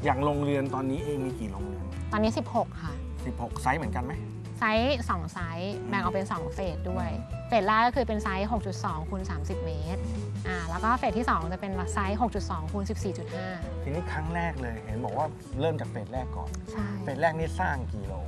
อย่างโรงเรือนตอนนี้เองมีกี่โรงเรือนตอนนี้16ค่ะ 16ไซส์เหมือนกันไหมไซส์2ไซส์แบ่งออกเป็น2เฟสด้วยเฟสแรกก็คือเป็นไซส์ 6.2 คูณ 30 เมตรแล้วก็เฟสที่2จะเป็นไซส์ 6.2 คูณ 14.5 ทีนี้ครั้งแรกเลยเห็นบอกว่าเริ่มจากเฟสแรกก่อนใช่เฟสแรกนี่สร้างกี่โรง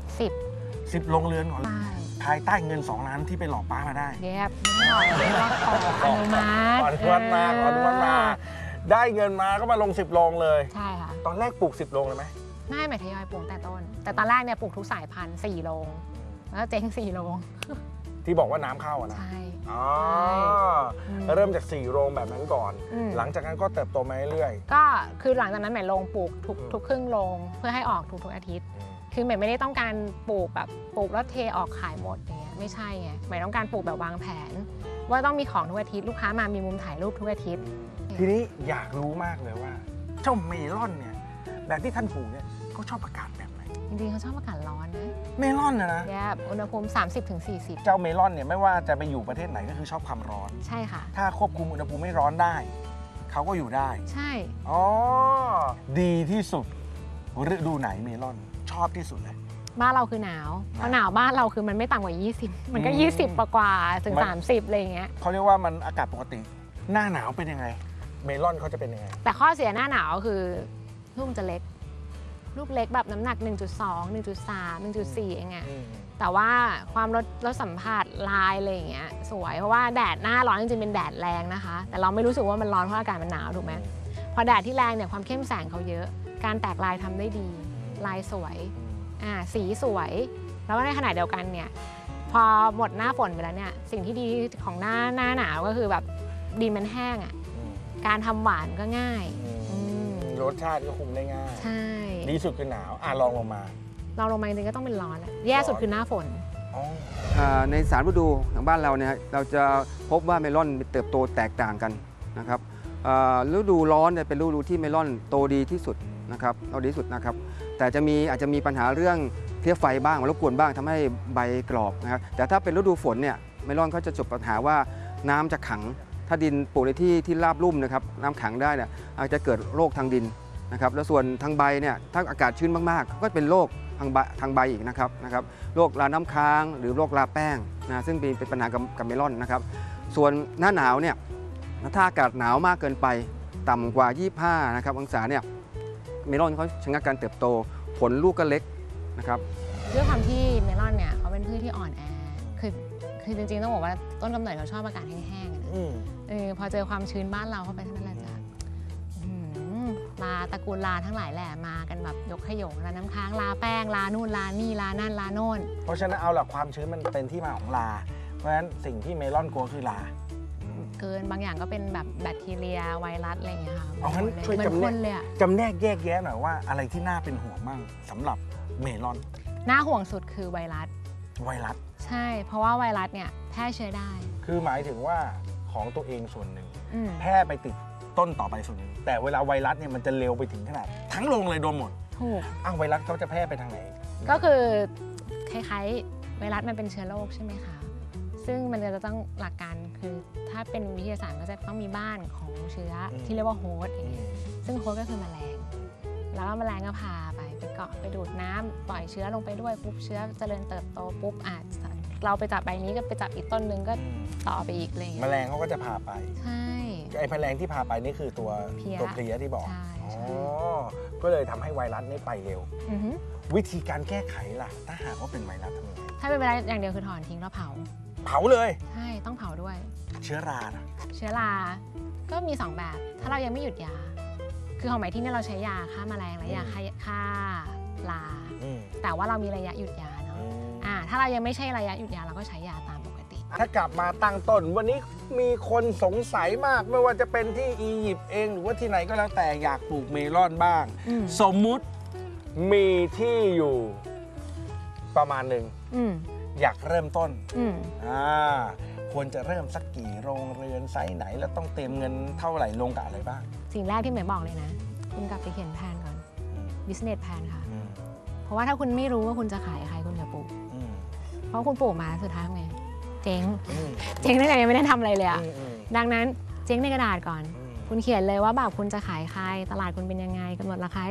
10 โรงเรือนก่อนภายใต้เงิน2 ล้านที่ไปหลอกป้ามาได้เย็บไม่หน่อยว่าขออนุมัติขออนุมัติมาได้เงินมาก็มาลง10 โรงเลยใช่ค่ะตอนแรกปลูก10 โรงเลยไหมไม่หมายทยอยปลูกแต่ต้นแต่ตอนแรกเนี่ยปลูกทุกสายพันธุ์4 โรงแล้วเจ๊ง4 โรงที่บอกว่าน้ำเข้านะใช่เริ่มจาก4 โรงแบบนั้นก่อนหลังจากนั้นก็เติบโตมาเรื่อยๆก็คือหลังจากนั้นหมายลงปลูกทุกครึ่งโรงเพื่อให้ออกทุกอาทิตย์คือหมายไม่ได้ต้องการปลูกแบบปลูกแล้วเทออกขายหมดอย่างเงี้ยไม่ใช่ไงหมายต้องการปลูกแบบวางแผนว่าต้องมีของทุกอาทิตย์ลูกค้ามามีมุมถ่ายรูปทุกอาทิตย์ทีนี้อยากรู้มากเลยว่าเจ้าเมลอนเนี่ยแบบที่ท่านปลูกเนี่ยเขาชอบอากาศแบบไหนจริงๆเขาชอบอากาศร้อนนะเมลอนนะอุณหภูมิ 30-40 เจ้าเมลอนเนี่ยไม่ว่าจะไปอยู่ประเทศไหนก็คือชอบความร้อนใช่ค่ะถ้าควบคุมอุณหภูมิไม่ร้อนได้เขาก็อยู่ได้ใช่ดีที่สุดฤดูไหนเมลอนชอบที่สุดเลยบ้านเราคือหนาวเพราะหนาวบ้านเราคือมันไม่ต่ำกว่า20มันก็20กว่าถึง30อะไรอย่างเงี้ยเขาเรียกว่ามันอากาศปกติหน้าหนาวเป็นยังไงเมลอนเขาจะเป็นยังไงแต่ข้อเสียหน้าหนาวคือลูกจะเล็กลูกเล็กแบบน้ำหนัก 1.2 1.3 1.4 เองอะแต่ว่าความรสสัมผัสลายอะไรอย่างเงี้ยสวยเพราะว่าแดดหน้าร้อนจริงๆเป็นแดดแรงนะคะแต่เราไม่รู้สึกว่ามันร้อนเพราะอากาศมันหนาวถูกไหมพอแดดที่แรงเนี่ยความเข้มแสงเขาเยอะการแตกลายทำได้ดีลายสวยสีสวยแล้วในขณะเดียวกันเนี่ยพอหมดหน้าฝนไปแล้วเนี่ยสิ่งที่ดีของหน้าหนาวก็คือแบบดินมันแห้งอะการทำหวานก็ง่ายรสชาติก็คุมได้ง่ายใช่ดีสุดคือหนาวลองลงมาจริงๆก็ต้องเป็นร้อนแย่สุดคือหน้าฝนใน3 ฤดูของบ้านเราเนี่ยเราจะพบว่าเมลอนเติบโตแตกต่างกันนะครับฤดูร้อนเนี่ยเป็นฤดูที่เมลอนโตดีที่สุดนะครับโตดีที่สุดนะครับแต่อาจจะมีปัญหาเรื่องเพลี้ยไฟบ้างรบกวนบ้างทำให้ใบกรอบนะครับแต่ถ้าเป็นฤดูฝนเนี่ยเมลอนเขาจะจบปัญหาว่าน้ำจะขังถ้าดินปลูกในที่ราบลุ่มนะครับน้ำขังได้เนี่ยอาจจะเกิดโรคทางดินนะครับแล้วส่วนทางใบเนี่ยถ้าอากาศชื้นมากๆก็เป็นโรคทางใบอีกนะครับโรคราน้ำค้างหรือโรคราแป้งนะซึ่งเป็นปัญหากับเมลอนนะครับส่วนหน้าหนาวเนี่ยถ้าอากาศหนาวมากเกินไปต่ำกว่า25นะครับองศาเนี่ยเมลอนเขาชะงักการเติบโตผลลูกก็เล็กนะครับด้วยความที่เมลอนเนี่ยเขาเป็นพืชที่อ่อนแอคือจริงๆต้องบอกว่าต้นกำเนิดเขาชอบอากาศแห้งๆพอเจอความชื้นบ้านเราเข้าไปเท่านั้นแหละจ้ะลาตระกูลลาทั้งหลายแหละมากันแบบยกขยงลาน้ำค้างลาแป้งลานู่นลานี่ลานั่นลาโน่นเพราะฉะนั้นเอาหลักความชื้นมันเป็นที่มาของลาเพราะฉะนั้นสิ่งที่เมลอนกลัวคือลาเกินบางอย่างก็เป็นแบบแบคทีเรียไวรัสอะไรอย่างเงี้ยค่ะเอางั้นช่วยจำแนกแยกแยะหน่อยว่าอะไรที่น่าเป็นห่วงมั่งสำหรับเมลอนน่าห่วงสุดคือไวรัสใช่เพราะว่าไวรัสเนี่ยแพร่เชื้อได้คือหมายถึงว่าของตัวเองส่วนหนึ่งแพร่ไปติดต้นต่อไปส่วนหนึ่งแต่เวลาไวรัสเนี่ยมันจะเร็วไปถึงขนาดทั้งโรงเลยโดนหมดถูกไวรัสเขาจะแพร่ไปทางไหนก็คือคล้ายๆไวรัสมันเป็นเชื้อโรคใช่ไหมคะซึ่งมันจะต้องหลักการคือถ้าเป็นวิทยาศาสตร์ก็จะต้องมีบ้านของเชื้อที่เรียกว่าโฮสต์อย่างเงี้ยซึ่งโฮสต์ก็คือแมลงแล้วแมลงก็พาไปเกาะไปดูดน้ำปล่อยเชื้อลงไปด้วยปุ๊บเชื้อเจริญเติบโตปุ๊บเราไปจับใบนี้ก็ไปจับอีกต้นนึงก็ต่อไปอีกเลยแมลงเขาก็จะพาไปใช่ไอ้แมลงที่พาไปนี่คือตัวเพลี้ยที่บอกก็เลยทำให้ไวรัสนี่ไปเร็ววิธีการแก้ไขล่ะถ้าหากว่าเป็นไวรัสทำยังไงถ้าเป็นไวรัสอย่างเดียวคือถอนทิ้งแล้วเผาเลยใช่ต้องเผาด้วยเชื้อรานะเชื้อราก็มี2แบบถ้าเรายังไม่หยุดยาคือของหมายที่นี่เราใช้ยาฆ่าแมลงและยาฆ่าราแต่ว่าเรามีระยะหยุดยาเนาะถ้าเรายังไม่ใช่ระยะหยุดยาเราก็ใช้ยาตามปกติถ้ากลับมาตั้งต้นวันนี้มีคนสงสัยมากไม่ว่าจะเป็นที่อียิปต์เองหรือว่าที่ไหนก็แล้วแต่อยากปลูกเมลอนบ้างสมมุติมีที่อยู่ประมาณหนึ่งอยากเริ่มต้นควรจะเริ่มสักกี่โรงเรือนไซส์ไหนแล้วต้องเตรียมเงินเท่าไหร่ลงกับอะไรบ้างสิ่งแรกที่เหมยบอกเลยนะคุณกลับไปเขียนแผนก่อน business plan ค่ะเพราะว่าถ้าคุณไม่รู้ว่าคุณจะขายใครคุณจะปลูกเพราะคุณปลูกมาสุดท้ายไงเจ๊งตั้งแต่ยังไม่ได้ทำอะไรเลยอ่ะดังนั้นเจ๊งในกระดาษก่อนคุณเขียนเลยว่าแบบคุณจะขายใครตลาดคุณเป็นยังไงกำหนดราคา